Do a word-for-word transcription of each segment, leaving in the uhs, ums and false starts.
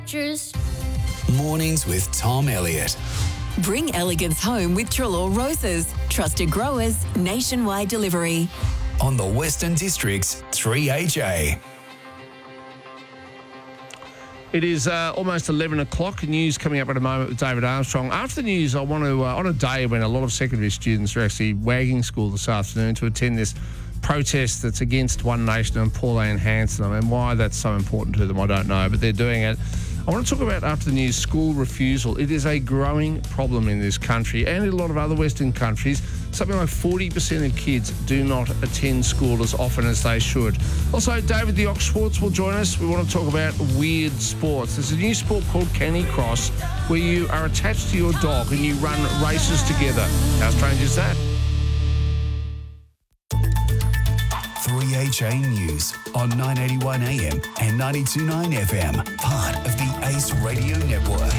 Cheers. Mornings with Tom Elliott. Bring elegance home with Treloar Roses. Trusted growers, nationwide delivery. On the Western District's three H A. It is uh, almost eleven o'clock. News coming up in a moment with David Armstrong. After the news, I want to, uh, on a day when a lot of secondary students are actually wagging school this afternoon to attend this protest that's against One Nation and Pauline Hanson. I mean, why that's so important to them, I don't know, but they're doing it. I want to talk about, after the news, school refusal. It is a growing problem in this country and in a lot of other Western countries. Something like forty percent of kids do not attend school as often as they should. Also, David the Ox Schwartz will join us. We want to talk about weird sports. There's a new sport called Canny Cross where you are attached to your dog and you run races together. How strange is that? three H A News on nine eighty-one A M and ninety-two point nine F M, part of the Ace Radio Network.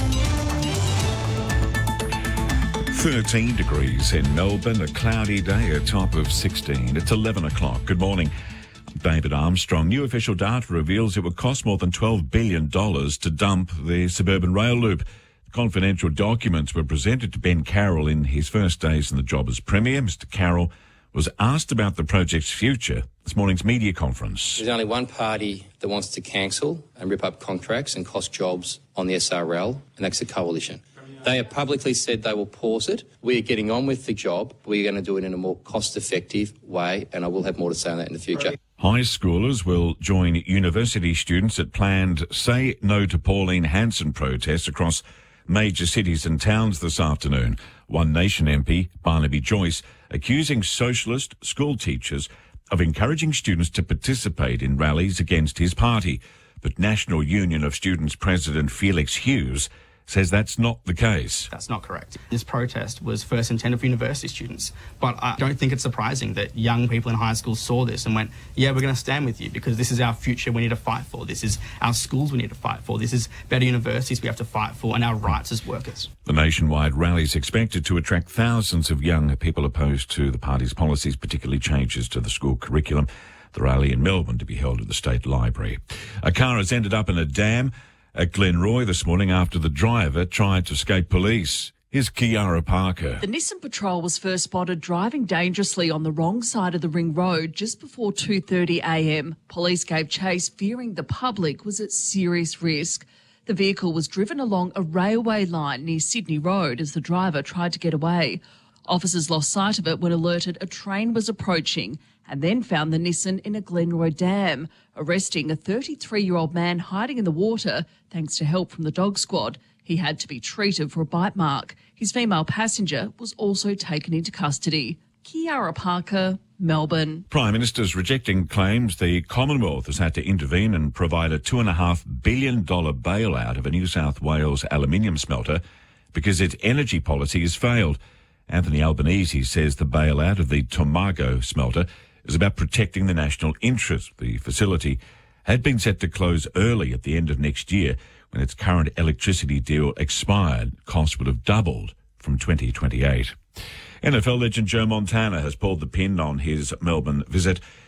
thirteen degrees in Melbourne, a cloudy day, a top of sixteen. It's eleven o'clock. Good morning. I'm David Armstrong. New official data reveals it would cost more than twelve billion dollars to dump the suburban rail loop. Confidential documents were presented to Ben Carroll in his first days in the job as Premier. Mister Carroll was asked about the project's future this morning's media conference. There's only one party that wants to cancel and rip up contracts and cost jobs on the S R L, and that's the Coalition. They have publicly said they will pause it. We are getting on with the job. We're going to do it in a more cost-effective way, and I will have more to say on that in the future. High schoolers will join university students at planned Say No to Pauline Hanson protests across major cities and towns this afternoon. One Nation M P, Barnaby Joyce, accusing socialist school teachers of encouraging students to participate in rallies against his party. But National Union of Students President Felix Hughes says that's not the case. That's not correct. This protest was first intended for university students, but I don't think it's surprising that young people in high school saw this and went, yeah, we're going to stand with you because this is our future we need to fight for. This is our schools we need to fight for. This is better universities we have to fight for and our rights as workers. The nationwide rally is expected to attract thousands of young people opposed to the party's policies, particularly changes to the school curriculum. The rally in Melbourne to be held at the State Library. A car has ended up in a dam at Glenroy this morning after the driver tried to escape police. Here's Kiara Parker. The Nissan Patrol was first spotted driving dangerously on the wrong side of the Ring Road just before two thirty a m. Police gave chase, fearing the public was at serious risk. The vehicle was driven along a railway line near Sydney Road as the driver tried to get away. Officers lost sight of it when alerted a train was approaching and then found the Nissan in a Glenroy dam, arresting a thirty-three-year-old man hiding in the water thanks to help from the dog squad. He had to be treated for a bite mark. His female passenger was also taken into custody. Kiara Parker, Melbourne. Prime Minister's rejecting claims the Commonwealth has had to intervene and provide a two point five billion dollars bailout of a New South Wales aluminium smelter because its energy policy has failed. Anthony Albanese says the bailout of the Tomago smelter is about protecting the national interest. The facility had been set to close early at the end of next year when its current electricity deal expired. Costs would have doubled from twenty twenty-eight. N F L legend Joe Montana has pulled the pin on his Melbourne visit.